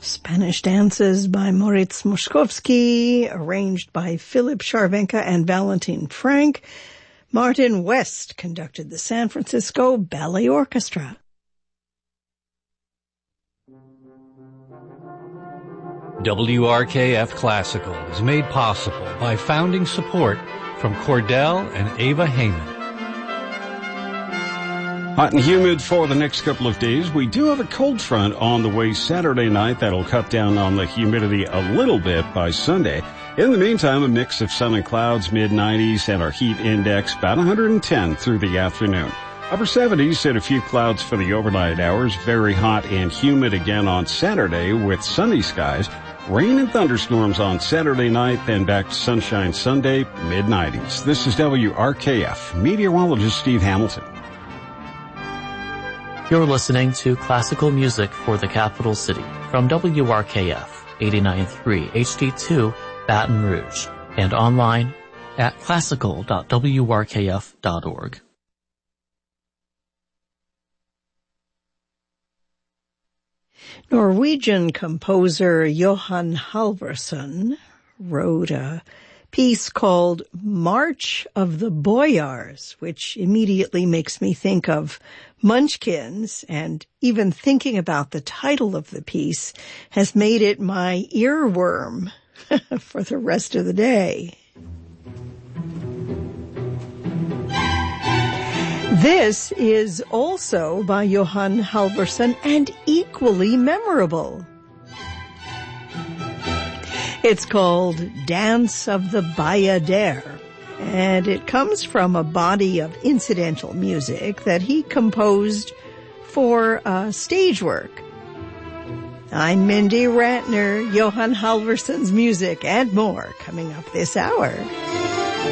Spanish Dances by Moritz Moszkowski, arranged by Philip Charvenka and Valentin Frank. Martin West conducted the San Francisco Ballet Orchestra. WRKF Classical is made possible by founding support from Cordell and Ava Heyman. Hot and humid for the next couple of days. We do have a cold front on the way Saturday night. That'll cut down on the humidity a little bit by Sunday. In the meantime, a mix of sun and clouds, mid-90s, and our heat index about 110 through the afternoon. Upper 70s and a few clouds for the overnight hours. Very hot and humid again on Saturday with sunny skies. Rain and thunderstorms on Saturday night, then back to sunshine Sunday, mid-90s. This is WRKF. Meteorologist Steve Hamilton. You're listening to classical music for the capital city from WRKF 89.3 HD2 Baton Rouge and online at classical.wrkf.org. Norwegian composer Johan Halvorsen wrote a piece called March of the Boyars, which immediately makes me think of Munchkins, and even thinking about the title of the piece has made it my earworm for the rest of the day. This is also by Johan Halvorsen and equally memorable. It's called Dance of the Bayadere, and it comes from a body of incidental music that he composed for stage work. I'm Mindy Ratner, Johan Halvorsen's music and more coming up this hour.